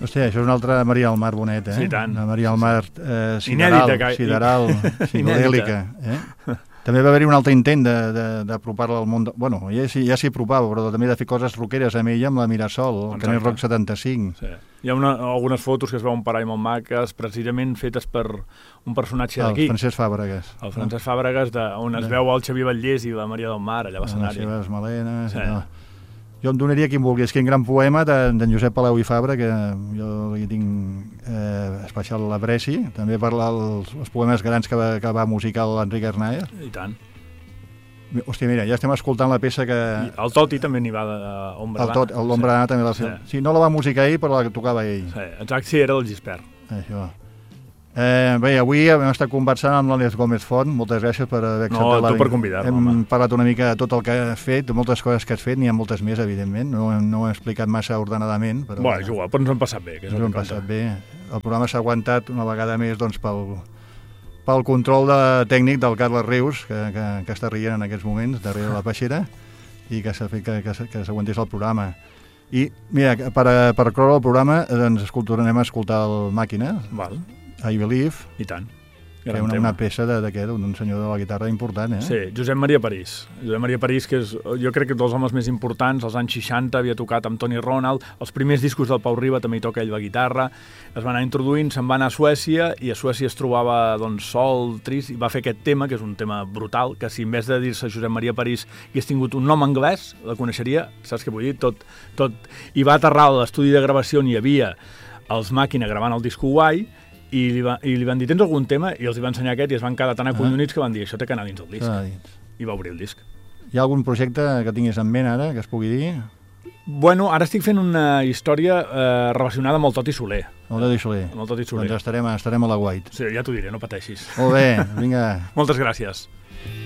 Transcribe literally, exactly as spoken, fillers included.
Hòstia, això és una altra Maria del Mar boneta, eh? Sí, tant. Una Maria del Mar eh, sideral, Inèdita, que... sideral, psicodèlica. Eh? També va haver-hi un altre intent d'apropar-la al món... De... Bueno, ja s'hi ja apropava, però també de fer coses roqueres amb ella, amb la Mirasol, el Canet Rock setanta-cinc. Sí. Hi ha una, algunes fotos que es veuen parar i molt maques, precisament fetes per un personatge d'aquí. El Francesc Fàbregas. El Francesc Fàbregas, de, on es veu el Xavier Batllés i la Maria del Mar, allà a l'escenari. Les seves melenes... Sí. No. Jo em donaria qui em volgués, que un gran poema d'en Josep Palau i Fabra, que jo li tinc eh, especial apreci, també per els, els poemes grans que va, que va musicar l'Enric Arnaer. I tant. Hòstia, mira, ja estem escoltant la peça que... I el Toti també n'hi va de Ombra d'Anna. El L'Ombra d'Anna sí. també la sí. sí, no la va musicar ell, però la tocava ell. Sí, exacte, sí, era el Gispert. Això. Eh, bé, avui hem estat conversant amb l'Àlex Gómez Font. Moltes gràcies per haver acceptat. No, tu per convidar-me. Hem home. parlat una mica de tot el que has fet, de moltes coses que has fet, n'hi ha moltes més, evidentment. No, no ho he explicat massa ordenadament. Però, bueno, és igual, però ens hem passat bé. Que és ens hem passat bé. El programa s'ha aguantat una vegada més doncs, pel, pel control de, tècnic del Carles Rius, que, que, que està rient en aquests moments, darrere la peixera, i que s'ha fet que, que, que s'aguantés el programa. I, mira, per, per cloure el programa, doncs, tornem a escoltar el Màquina. Val. I Believe. I tant. Que una, una peça d'aquest, d'un senyor de la guitarra important, eh? Sí, Josep Maria París. Josep Maria París, que és, jo crec que dels homes més importants, als anys seixanta havia tocat amb Tony Ronald, els primers discos del Pau Riba també hi toca ell la guitarra, es va anar introduint, se'n va anar a Suècia, i a Suècia es trobava doncs, sol, trist, i va fer aquest tema, que és un tema brutal, que si en vez de dir-se Josep Maria París hagués tingut un nom anglès, la coneixeria, saps què vull dir? Tot, tot. I va aterrar a l'estudi de gravació on hi havia els Màquina gravant el disco guai, i li, va, i li van dir, tens algun tema? I els hi va ensenyar aquest i es van quedar tan acollonits que van dir, això té que anar dins el disc. Ah, I va obrir el disc. Hi ha algun projecte que tinguis en ment ara, que es pugui dir? Bueno, ara estic fent una història eh, relacionada amb el Toti Soler. El Toti Soler. Amb el Toti Soler. Doncs estarem, estarem a la White. Sí, ja t'ho diré, no pateixis. Molt bé, vinga. Moltes gràcies.